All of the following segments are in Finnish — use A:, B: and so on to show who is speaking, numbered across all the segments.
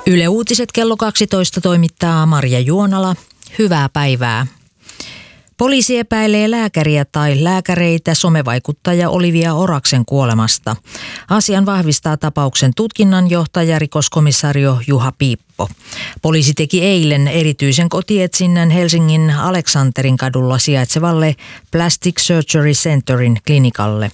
A: Yle Uutiset kello 12 toimittaa Marja Juonala. Hyvää päivää. Poliisi epäilee lääkäriä tai lääkäreitä somevaikuttaja Olivia Oraksen kuolemasta. Asian vahvistaa tapauksen tutkinnanjohtaja rikoskomissario Juha Piippo. Poliisi teki eilen erityisen kotietsinnän Helsingin Aleksanterin kadulla sijaitsevalle Plastic Surgery Centerin klinikalle.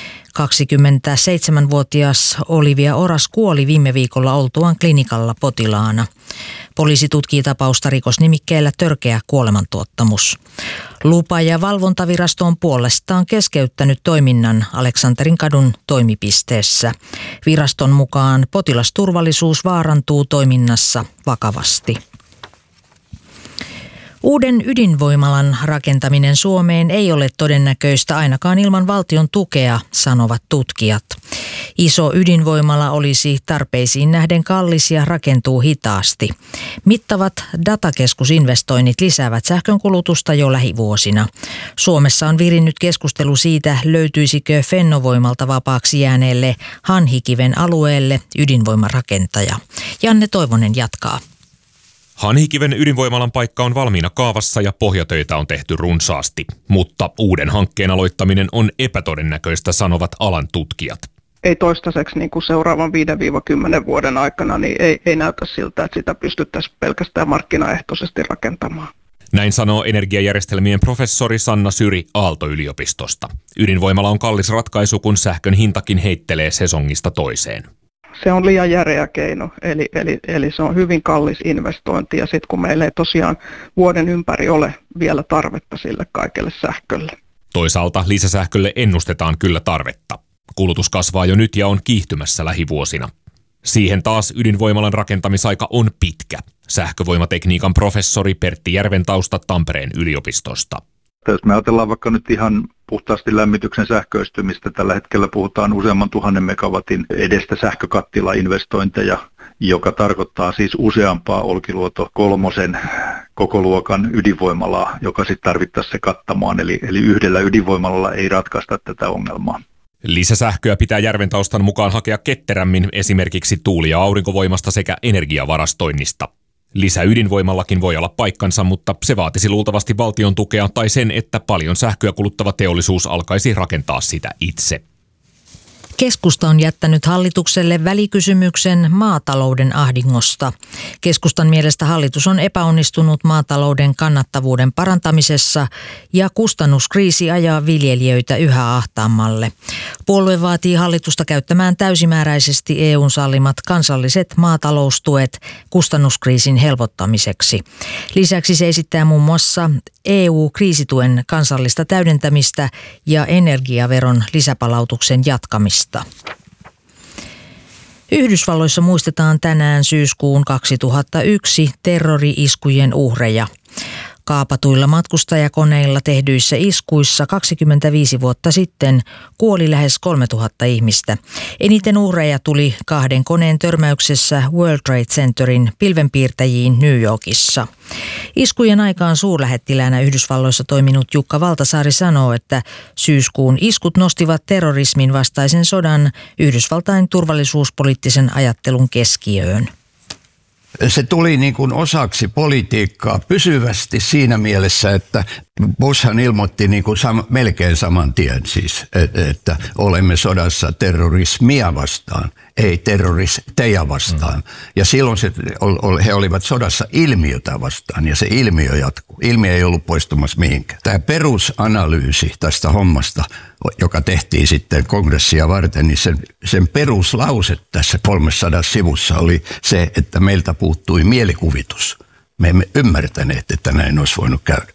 A: 27-vuotias Olivia Oras kuoli viime viikolla oltuaan klinikalla potilaana. Poliisi tutkii tapausta rikosnimikkeellä törkeä kuolemantuottamus. Lupa- ja valvontavirasto on puolestaan keskeyttänyt toiminnan Aleksanterin kadun toimipisteessä. Viraston mukaan potilasturvallisuus vaarantuu toiminnassa vakavasti. Uuden ydinvoimalan rakentaminen Suomeen ei ole todennäköistä ainakaan ilman valtion tukea, sanovat tutkijat. Iso ydinvoimala olisi tarpeisiin nähden kallis ja rakentuu hitaasti. Mittavat datakeskusinvestoinnit lisäävät sähkönkulutusta jo lähivuosina. Suomessa on virinnyt keskustelu siitä, löytyisikö Fennovoimalta vapaaksi jääneelle Hanhikiven alueelle ydinvoimarakentaja. Janne Toivonen jatkaa.
B: Hanhikiven ydinvoimalan paikka on valmiina kaavassa ja pohjatöitä on tehty runsaasti, mutta uuden hankkeen aloittaminen on epätodennäköistä, sanovat alan tutkijat.
C: Ei toistaiseksi niin kuin seuraavan 5-10 vuoden aikana niin ei näytä siltä, että sitä pystyttäisiin pelkästään markkinaehtoisesti rakentamaan.
B: Näin sanoo energiajärjestelmien professori Sanna Syri Aalto-yliopistosta. Ydinvoimala on kallis ratkaisu, kun sähkön hintakin heittelee sesongista toiseen.
C: Se on liian järeä keino, eli se on hyvin kallis investointi ja sitten kun meillä ei tosiaan vuoden ympäri ole vielä tarvetta sille kaikelle sähkölle.
B: Toisaalta lisäsähkölle ennustetaan kyllä tarvetta. Kulutus kasvaa jo nyt ja on kiihtymässä lähivuosina. Siihen taas ydinvoimalan rakentamisaika on pitkä. Sähkövoimatekniikan professori Pertti Järventausta Tampereen yliopistosta.
D: Jos me ajatellaan vaikka nyt ihan puhtaasti lämmityksen sähköistymistä, tällä hetkellä puhutaan useamman 1000 megawatin edestä sähkökattilainvestointeja, joka tarkoittaa siis useampaa Olkiluoto 3 koko luokan ydinvoimalaa, joka sitten tarvittaisiin se kattamaan. Eli yhdellä ydinvoimalalla ei ratkaista tätä ongelmaa.
B: Lisäsähköä pitää Järventaustan mukaan hakea ketterämmin esimerkiksi tuuli- ja aurinkovoimasta sekä energiavarastoinnista. Lisäydinvoimallakin voi olla paikkansa, mutta se vaatisi luultavasti valtion tukea tai sen, että paljon sähköä kuluttava teollisuus alkaisi rakentaa sitä itse.
A: Keskusta on jättänyt hallitukselle välikysymyksen maatalouden ahdingosta. Keskustan mielestä hallitus on epäonnistunut maatalouden kannattavuuden parantamisessa ja kustannuskriisi ajaa viljelijöitä yhä ahtaammalle. Puolue vaatii hallitusta käyttämään täysimääräisesti EU:n sallimat kansalliset maataloustuet kustannuskriisin helpottamiseksi. Lisäksi se esittää muun muassa EU-kriisituen kansallista täydentämistä ja energiaveron lisäpalautuksen jatkamista. Yhdysvalloissa muistetaan tänään syyskuun 2001 terrori-iskujen uhreja. Kaapatuilla matkustajakoneilla tehdyissä iskuissa 25 vuotta sitten kuoli lähes 3000 ihmistä. Eniten uhreja tuli 2 koneen törmäyksessä World Trade Centerin pilvenpiirtäjiin New Yorkissa. Iskujen aikaan suurlähettiläänä Yhdysvalloissa toiminut Jukka Valtasaari sanoo, että syyskuun iskut nostivat terrorismin vastaisen sodan Yhdysvaltain turvallisuuspoliittisen ajattelun keskiöön.
E: Se tuli niin kuin osaksi politiikkaa pysyvästi siinä mielessä, että Bushhan ilmoitti niin kuin melkein saman tien siis, että olemme sodassa terrorismia vastaan, ei terroristeja vastaan. Ja silloin he olivat sodassa ilmiötä vastaan ja se ilmiö jatkuu. Ilmiö ei ollut poistumassa mihinkään. Tämä perusanalyysi tästä hommasta, joka tehtiin sitten kongressia varten, niin sen peruslause tässä 300 sivussa oli se, että meiltä puuttui mielikuvitus. Me emme ymmärtäneet, että näin olisi voinut käydä.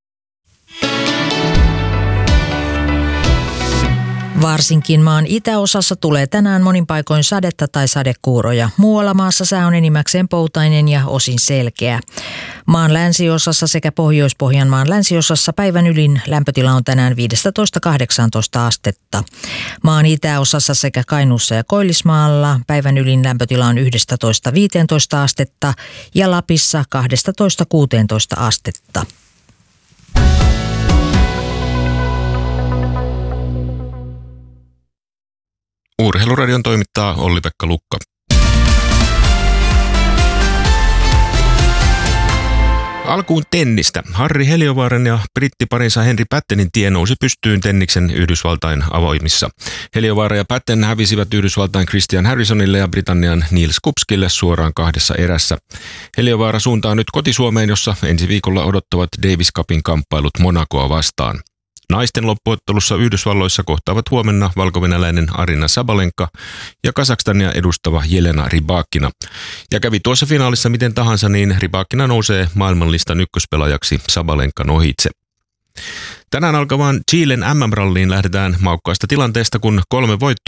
A: Varsinkin maan itäosassa tulee tänään monin paikoin sadetta tai sadekuuroja. Muualla maassa sää on enimmäkseen poutainen ja osin selkeä. Maan länsiosassa sekä Pohjois-Pohjanmaan länsiosassa päivän ylin lämpötila on tänään 15-18 astetta. Maan itäosassa sekä Kainuussa ja Koillismaalla päivän ylin lämpötila on 11-15 astetta ja Lapissa 12-16 astetta.
F: Urheiluradion toimittaa Olli-Pekka Lukka. Alkuun tennistä. Harri Heliövaaran ja brittiparinsa Henri Pattenin tie nousi pystyyn tenniksen Yhdysvaltain avoimissa. Heliovaara ja Patten hävisivät Yhdysvaltain Christian Harrisonille ja Britannian Neil Skupskille suoraan 2 erässä. Heliovaara suuntaa nyt kotisuomeen, jossa ensi viikolla odottavat Davis Cupin kamppailut Monacoa vastaan. Naisten loppuottelussa Yhdysvalloissa kohtaavat huomenna valkovenäläinen Aryna Sabalenka ja Kazakstania edustava Jelena Rybakina. Ja kävi tuossa finaalissa miten tahansa, niin Rybakina nousee maailmanlistan ykköspelaajaksi Sabalenkan ohitse. Tänään alkavaan Chilen MM-ralliin lähdetään maukkaasta tilanteesta, kun 3 voittoa